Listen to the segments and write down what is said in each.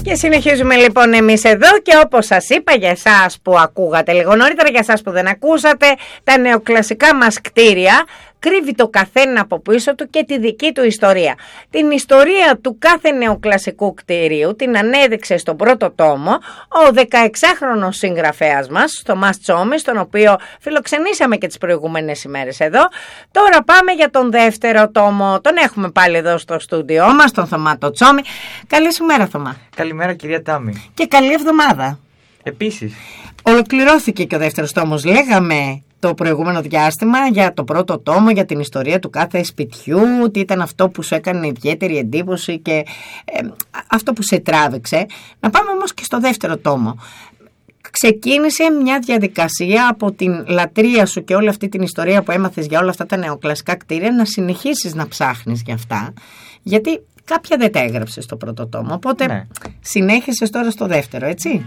Και συνεχίζουμε λοιπόν εμείς εδώ και όπως σας είπα για εσάς που ακούγατε λίγο νωρίτερα, για εσάς που δεν ακούσατε, τα νεοκλασικά μας κτίρια κρύβει το καθένα από πίσω του και τη δική του ιστορία. Την ιστορία του κάθε νεοκλασικού κτίριου την ανέδειξε στον πρώτο τόμο ο 16χρονος συγγραφέας μας, Θωμάς Τσόμης, τον οποίο φιλοξενήσαμε και τις προηγούμενες ημέρες εδώ. Τώρα πάμε για τον δεύτερο τόμο, τον έχουμε πάλι εδώ στο στούντιό μας, τον Θωμά το Τσόμη. Καλή σου μέρα, Θωμά. Καλημέρα, κυρία Τάμη. Και καλή εβδομάδα. Επίσης. Ολοκληρώθηκε και ο δεύτερος τόμος, λέγαμε το προηγούμενο διάστημα για το πρώτο τόμο, για την ιστορία του κάθε σπιτιού, τι ήταν αυτό που σου έκανε ιδιαίτερη εντύπωση και αυτό που σε τράβηξε. Να πάμε όμως και στο δεύτερο τόμο. Ξεκίνησε μια διαδικασία από την λατρεία σου και όλη αυτή την ιστορία που έμαθες για όλα αυτά τα νεοκλασικά κτίρια να συνεχίσεις να ψάχνεις για αυτά, γιατί κάποια δεν τα έγραψες στο πρώτο τόμο, οπότε συνέχισες τώρα στο δεύτερο, έτσι.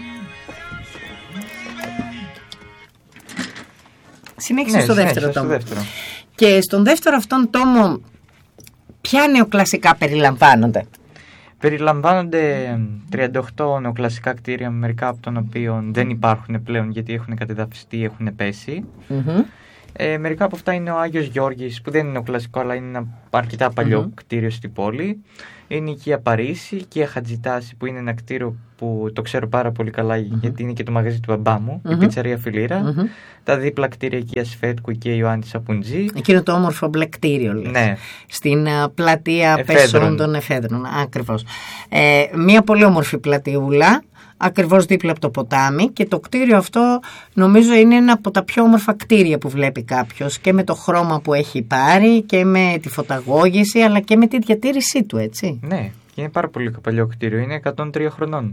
Συνέχισε στο δεύτερο τόμο. Και στον δεύτερο αυτόν τόμο ποια νεοκλασικά περιλαμβάνονται? Περιλαμβάνονται 38 νεοκλασικά κτίρια, μερικά από των οποίων δεν υπάρχουν πλέον γιατί έχουν κατεδαφιστεί, έχουν πέσει. Μερικά από αυτά είναι ο Άγιος Γιώργης, που δεν είναι νεοκλασικό αλλά είναι ένα αρκετά παλιό κτίριο στην πόλη. Είναι η οικία Παρίσι, η οικία Χατζητάση, που είναι ένα κτίριο που το ξέρω πάρα πολύ καλά γιατί είναι και το μαγαζί του μπαμπά μου, η πιτσαρία Φιλίρα. Τα δίπλα κτίρια, η οικία Σφέτκου, η οικία Ιωάννη Σαπουτζή. Εκείνο το όμορφο μπλε κτίριο, λες. Ναι. Στην πλατεία Πεσών των Εφέδρων. Ακριβώς. Μία πολύ όμορφη πλατιούλα, ακριβώς δίπλα από το ποτάμι, και το κτίριο αυτό νομίζω είναι ένα από τα πιο όμορφα κτίρια που βλέπει κάποιος, και με το χρώμα που έχει πάρει και με τη φωταγώγηση αλλά και με τη διατήρησή του, έτσι. Ναι, είναι πάρα πολύ παλιό κτίριο, είναι 103 χρονών.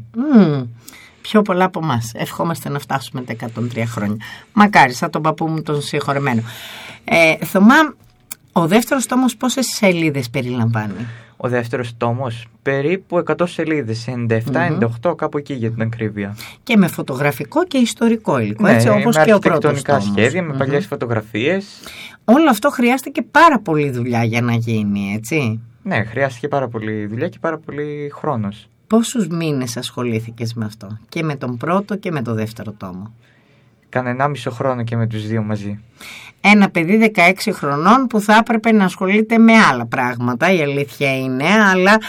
Πιο πολλά από εμάς. Ευχόμαστε να φτάσουμε τα 103 χρόνια. Μακάρι, σαν τον παππού μου τον συγχωρεμένο. Θωμά, ο δεύτερος τόμος πόσες σελίδες περιλαμβάνει? Ο δεύτερος τόμος περίπου 100 σελίδες, 97-98 κάπου εκεί για την ακρίβεια. Και με φωτογραφικό και ιστορικό υλικό, έτσι, όπως και ο πρώτος τόμος. Σχέδια, με παλιές φωτογραφίες. Όλο αυτό χρειάστηκε πάρα πολύ δουλειά για να γίνει, έτσι. Ναι, χρειάστηκε πάρα πολύ δουλειά και πάρα πολύ χρόνος. Πόσους μήνες ασχολήθηκες με αυτό, και με τον πρώτο και με το δεύτερο τόμο? Κάνα 1,5 χρόνο και με τους δύο μαζί. Ένα παιδί 16 χρονών που θα έπρεπε να ασχολείται με άλλα πράγματα, η αλήθεια είναι, αλλά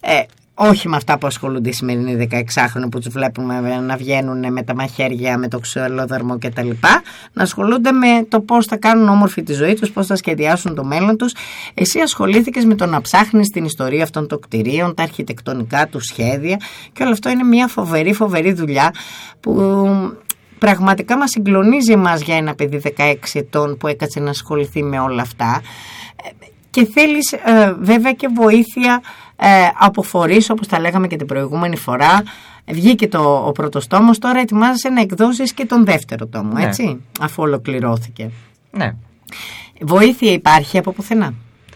όχι με αυτά που ασχολούνται οι σημερινοί 16χρονοι που τους βλέπουμε να βγαίνουν με τα μαχαίρια, με το ξυλόδαρμο κτλ. Να ασχολούνται με το πώς θα κάνουν όμορφη τη ζωή τους, πώς θα σχεδιάσουν το μέλλον τους. Εσύ ασχολήθηκες με το να ψάχνεις την ιστορία αυτών των κτηρίων, τα αρχιτεκτονικά του σχέδια, και όλο αυτό είναι μια φοβερή δουλειά που πραγματικά μας συγκλονίζει εμάς για ένα παιδί 16 ετών που έκατσε να ασχοληθεί με όλα αυτά, και θέλεις βέβαια και βοήθεια από φορείς, όπως τα λέγαμε και την προηγούμενη φορά. Βγήκε ο πρώτος τόμος, τώρα ετοιμάζεσαι να εκδώσεις και τον δεύτερο τόμο, έτσι, αφού ολοκληρώθηκε. Ναι. Βοήθεια υπάρχει από πουθενά?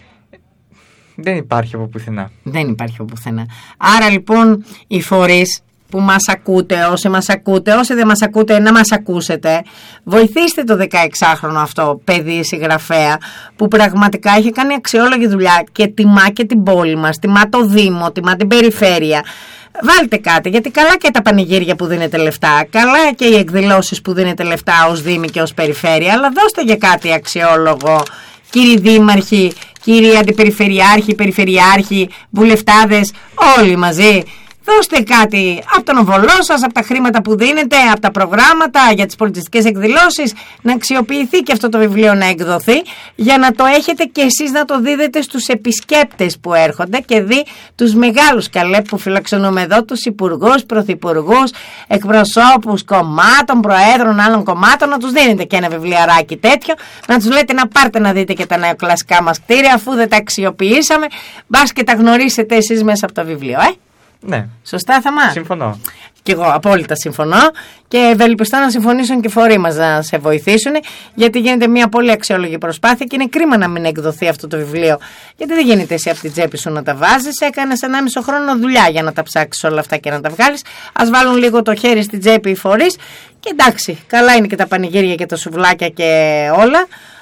Δεν υπάρχει από πουθενά. Δεν υπάρχει από πουθενά. Άρα λοιπόν οι φορείς που μας ακούτε, όσοι μας ακούτε, όσοι δεν μας ακούτε, να μας ακούσετε, βοηθήστε το 16χρονο αυτό παιδί συγγραφέα που πραγματικά έχει κάνει αξιόλογη δουλειά και τιμά και την πόλη μας, τιμά το Δήμο, τιμά την περιφέρεια. Βάλτε κάτι, γιατί καλά και τα πανηγύρια που δίνετε λεφτά, καλά και οι εκδηλώσεις που δίνετε λεφτά ως Δήμη και ως περιφέρεια, αλλά δώστε για κάτι αξιόλογο, κύριοι δήμαρχοι, κύριοι αντιπεριφερειάρχοι, περιφερειάρχοι, βουλευτάδες, όλοι μαζί. Δώστε κάτι από τον οβολό σας, από τα χρήματα που δίνετε, από τα προγράμματα για τις πολιτιστικές εκδηλώσεις, να αξιοποιηθεί και αυτό το βιβλίο να εκδοθεί, για να το έχετε και εσείς να το δίδετε στους επισκέπτες που έρχονται, και δει τους μεγάλους καλέ που φιλοξενούμε εδώ, τους υπουργούς, πρωθυπουργούς, εκπροσώπους κομμάτων, προέδρων άλλων κομμάτων, να τους δίνετε και ένα βιβλιαράκι τέτοιο, να τους λέτε να πάρτε να δείτε και τα νεοκλασικά μας κτίρια, αφού δεν τα αξιοποιήσαμε, μπας και τα γνωρίσετε εσείς μέσα από το βιβλίο, Ναι. Σωστά, Θωμά? Συμφωνώ. Και εγώ απόλυτα συμφωνώ, και ευελπιστώ να συμφωνήσουν και οι φορείς μας να σε βοηθήσουν, γιατί γίνεται μια πολύ αξιόλογη προσπάθεια και είναι κρίμα να μην εκδοθεί αυτό το βιβλίο, γιατί δεν γίνεται εσύ από την τσέπη σου να τα βάζεις. Έκανες 1,5 χρόνο δουλειά για να τα ψάξεις όλα αυτά και να τα βγάλεις. Ας βάλουν λίγο το χέρι στην τσέπη οι φορείς, και εντάξει, καλά είναι και τα πανηγύρια και τα σουβλάκια και όλα,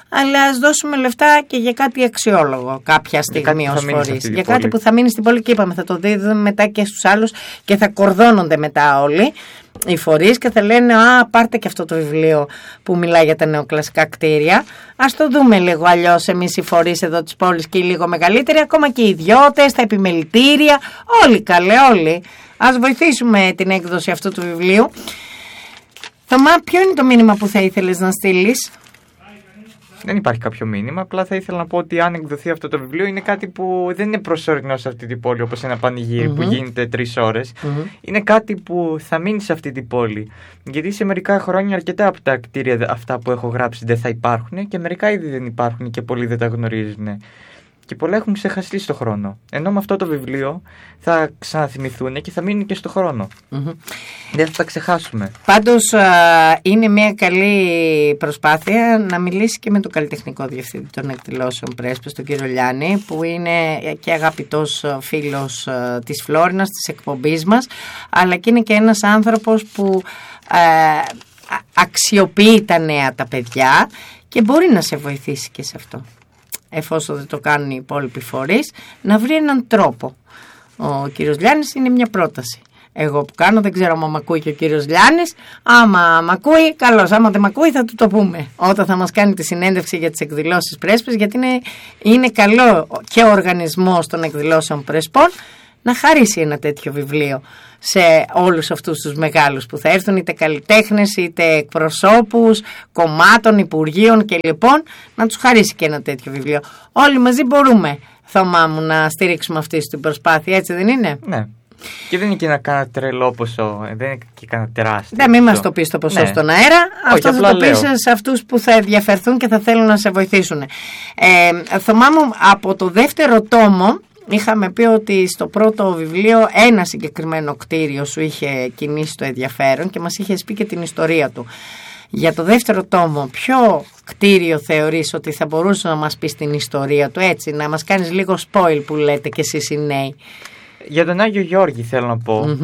αλλά ας δώσουμε λεφτά και για κάτι αξιόλογο κάποια στιγμή ως φορείς. Για κάτι που θα μείνει στην πόλη, και είπαμε θα το δίδουμε μετά και στους άλλους και θα κορδώνονται μετά όλοι οι φορείς και θα λένε πάρτε και αυτό το βιβλίο που μιλάει για τα νεοκλασικά κτίρια. Ας το δούμε λίγο αλλιώς εμείς οι φορείς εδώ της πόλης και οι λίγο μεγαλύτεροι, ακόμα και οι ιδιώτες, τα επιμελητήρια, όλοι καλέ, όλοι. Ας βοηθήσουμε την έκδοση αυτού του βιβλίου. Θωμά, ποιο είναι το μήνυμα που θα ήθελες να στείλεις? Δεν υπάρχει κάποιο μήνυμα, απλά θα ήθελα να πω ότι αν εκδοθεί αυτό το βιβλίο είναι κάτι που δεν είναι προσωρινό σε αυτή την πόλη, όπως ένα πανηγύρι που γίνεται 3 ώρες. Είναι κάτι που θα μείνει σε αυτή την πόλη. Γιατί σε μερικά χρόνια αρκετά από τα κτίρια αυτά που έχω γράψει δεν θα υπάρχουν και μερικά ήδη δεν υπάρχουν και πολλοί δεν τα γνωρίζουν. Και πολλά έχουν ξεχαστεί στο χρόνο. Ενώ με αυτό το βιβλίο θα ξαναθυμηθούν και θα μείνουν και στο χρόνο. Δεν θα τα ξεχάσουμε. Πάντως είναι μια καλή προσπάθεια να μιλήσει και με τον καλλιτεχνικό διευθυντή των εκδηλώσεων Πρέσπες, τον κύριο Λιάννη, που είναι και αγαπητός φίλος της Φλόρινας, της εκπομπής μας, αλλά και είναι και ένας άνθρωπος που αξιοποιεί τα νέα τα παιδιά και μπορεί να σε βοηθήσει και σε αυτό. Εφόσον δεν το κάνουν οι υπόλοιποι φορείς, να βρει έναν τρόπο. Ο κύριος Λιάννης είναι μια πρόταση. Εγώ που κάνω, δεν ξέρω αν μ' ακούει και ο κύριος Λιάννης. Άμα μ' ακούει, καλώς. Άμα δεν μ' ακούει, θα του το πούμε όταν θα μας κάνει τη συνέντευξη για τις εκδηλώσεις Πρέσπες, γιατί είναι καλό και ο οργανισμός των εκδηλώσεων Πρεσπών να χαρίσει ένα τέτοιο βιβλίο σε όλους αυτούς τους μεγάλους που θα έρθουν, είτε καλλιτέχνες είτε εκπροσώπους κομμάτων, υπουργείων και λοιπόν, να τους χαρίσει και ένα τέτοιο βιβλίο. Όλοι μαζί μπορούμε, Θωμά μου, να στηρίξουμε αυτή την προσπάθεια, έτσι δεν είναι? Ναι. Και δεν είναι και να κάνω τρελό ποσό, δεν είναι και κάνα τεράστιο. Δεν μην μας το πεις το ποσό στον αέρα. Αυτό θα το πεις σε αυτούς που θα ενδιαφερθούν και θα θέλουν να σε βοηθήσουν. Θωμά μου, από το δεύτερο τόμο είχαμε πει ότι στο πρώτο βιβλίο ένα συγκεκριμένο κτίριο σου είχε κινήσει το ενδιαφέρον και μας είχες πει και την ιστορία του. Για το δεύτερο τόμο, ποιο κτίριο θεωρείς ότι θα μπορούσε να μας πεις την ιστορία του, έτσι, να μας κάνεις λίγο spoil που λέτε και εσείς οι νέοι? Για τον Άγιο Γιώργη θέλω να πω.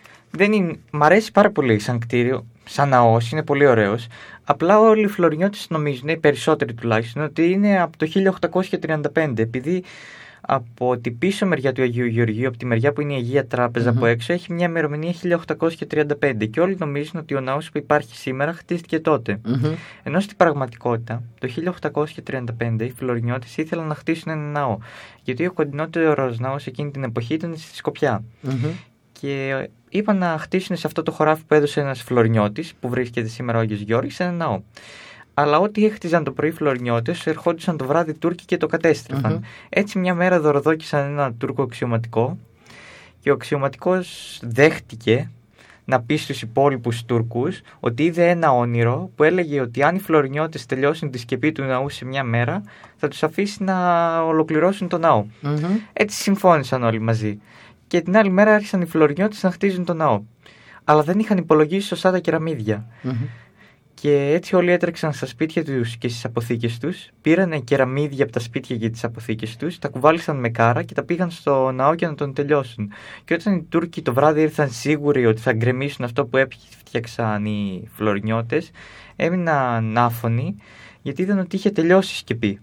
Μ' αρέσει πάρα πολύ σαν κτίριο, σαν ναός, είναι πολύ ωραίος. Απλά όλοι οι Φλωρινιώτες νομίζουν, οι περισσότεροι τουλάχιστον, ότι είναι από το 1835, επειδή από την πίσω μεριά του Αγίου Γεωργίου, από τη μεριά που είναι η Αγία Τράπεζα από έξω, έχει μια ημερομηνία 1835 και όλοι νομίζουν ότι ο ναός που υπάρχει σήμερα χτίστηκε τότε. Ενώ στην πραγματικότητα, το 1835 οι Φλωρινιώτες ήθελαν να χτίσουν ένα ναό, γιατί ο κοντινότερος ναός εκείνη την εποχή ήταν στη Σκοπιά. Και είπαν να χτίσουν σε αυτό το χωράφι που έδωσε ένας Φλωρινιώτης, που βρίσκεται σήμερα ο Άγιος Γιώργης, ένα ναό. Αλλά ό,τι έχτιζαν το πρωί οι Φλωρινιώτες, ερχόντουσαν το βράδυ Τούρκοι και το κατέστρεφαν. Έτσι, μια μέρα δωροδόκησαν έναν Τούρκο αξιωματικό και ο αξιωματικός δέχτηκε να πει στους υπόλοιπους Τούρκους ότι είδε ένα όνειρο που έλεγε ότι αν οι Φλωρινιώτες τελειώσουν τη σκεπή του ναού σε μια μέρα, θα τους αφήσει να ολοκληρώσουν το ναό. Έτσι συμφώνησαν όλοι μαζί. Και την άλλη μέρα άρχισαν οι Φλωρινιώτες να χτίζουν το ναό. Αλλά δεν είχαν υπολογίσει σωστά τα κεραμίδια. Και έτσι όλοι έτρεξαν στα σπίτια τους και στις αποθήκες τους, πήρανε κεραμίδια από τα σπίτια και τις αποθήκες τους, τα κουβάλισαν με κάρα και τα πήγαν στο ναό για να τον τελειώσουν. Και όταν οι Τούρκοι το βράδυ ήρθαν σίγουροι ότι θα γκρεμίσουν αυτό που έφτιαξαν οι Φλωρινιώτες, έμειναν άφωνοι γιατί είδαν ότι είχε τελειώσει η σκεπή.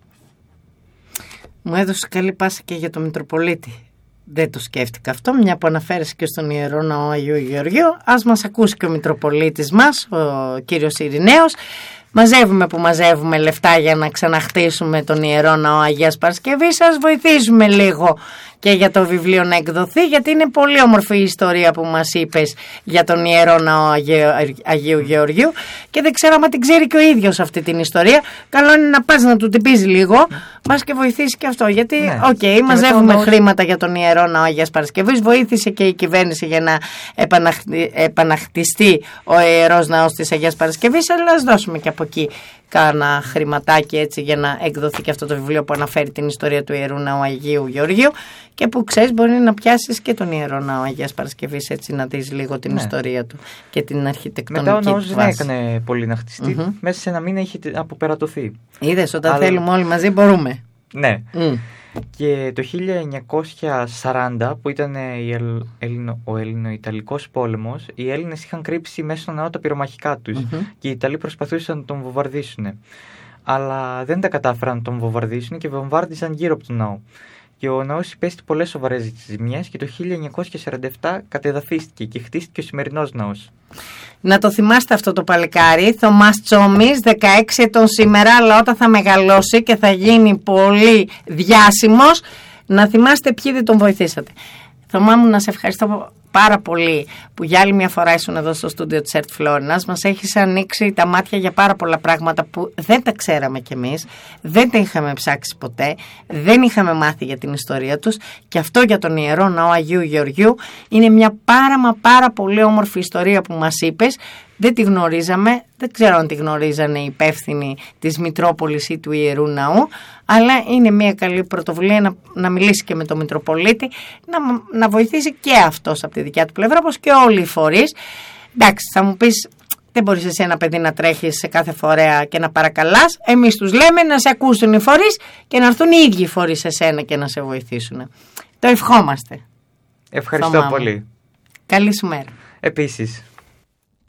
Μου έδωσε καλή πάσα και για το Μητροπολίτη. Δεν το σκέφτηκα αυτό, μια που αναφέρεσαι και στον Ιερό Ναό Αγίου Γεωργίου. Ας μας ακούσει και ο Μητροπολίτης μας, ο κύριος Ειρηναίος. Μαζεύουμε που μαζεύουμε λεφτά για να ξαναχτίσουμε τον Ιερό Ναό Αγίας Παρασκευής. Σας βοηθήσουμε λίγο και για το βιβλίο να εκδοθεί, γιατί είναι πολύ όμορφη η ιστορία που μας είπες για τον Ιερό Ναό Αγίου Γεωργίου και δεν ξέρω αν την ξέρει και ο ίδιος αυτή την ιστορία. Καλό είναι να πας να του την πεις λίγο, μας και βοηθήσει και αυτό, γιατί μαζεύουμε χρήματα για τον Ιερό Ναό Αγίας Παρασκευής, βοήθησε και η κυβέρνηση για να επαναχτιστεί ο Ιερός Ναός της Αγίας Παρασκευής, αλλά ας δώσουμε και από εκεί κάνα χρηματάκι έτσι για να εκδοθεί και αυτό το βιβλίο που αναφέρει την ιστορία του Ιερού Ναού Αγίου Γεωργίου και που ξέρεις μπορεί να πιάσεις και τον Ιερό Ναό Αγίας Παρασκευής, έτσι να δεις λίγο την ιστορία του και την αρχιτεκτονική του. Μετά ο ναός δεν έκανε πολύ να χτιστεί, μέσα σε ένα μήνα είχε αποπερατωθεί. Είδες, όταν θέλουμε όλοι μαζί μπορούμε. Ναι. Και το 1940 που ήταν ο Έλληνο-Ιταλικός πόλεμος, οι Έλληνες είχαν κρύψει μέσα στο ναό τα πυρομαχικά τους και οι Ιταλοί προσπαθούσαν να τον βομβαρδίσουν. αλλά δεν τα κατάφεραν να τον βομβαρδίσουν και βομβάρδιζαν γύρω από τον ναό. Και ο ναός υπέστη πολλές σοβαρές ζημιές και το 1947 κατεδαφίστηκε και χτίστηκε ο σημερινός ναός. Να το θυμάστε αυτό το παλικάρι, Θωμάς Τσόμης, 16 ετών σήμερα, αλλά όταν θα μεγαλώσει και θα γίνει πολύ διάσημος, να θυμάστε ποιοι δεν τον βοηθήσατε. Θωμά μου, να σε ευχαριστώ πάρα πολύ που για άλλη μια φορά ήσουν εδώ στο στούντιο της ΕΡΤ Φλόρινας. Μας έχεις ανοίξει τα μάτια για πάρα πολλά πράγματα που δεν τα ξέραμε κι εμείς, δεν τα είχαμε ψάξει ποτέ, δεν είχαμε μάθει για την ιστορία τους, και αυτό για τον Ιερό Ναό Αγίου Γεωργίου είναι μια πάρα πολύ όμορφη ιστορία που μας είπες. Δεν τη γνωρίζαμε, δεν ξέρω αν τη γνωρίζανε οι υπεύθυνοι της Μητρόπολης ή του Ιερού Ναού, αλλά είναι μια καλή πρωτοβουλία να μιλήσει και με τον Μητροπολίτη, να βοηθήσει και αυτός από τη δικιά του πλευρά, όπως και όλοι οι φορείς. Εντάξει, θα μου πεις, δεν μπορείς εσύ ένα παιδί να τρέχεις σε κάθε φορέα και να παρακαλάς. Εμείς τους λέμε να σε ακούσουν οι φορείς και να έρθουν οι ίδιοι φορείς σε σένα και να σε βοηθήσουν. Το ευχόμαστε. Ευχαριστώ πολύ. Καλή σου μέρα. Επίσης.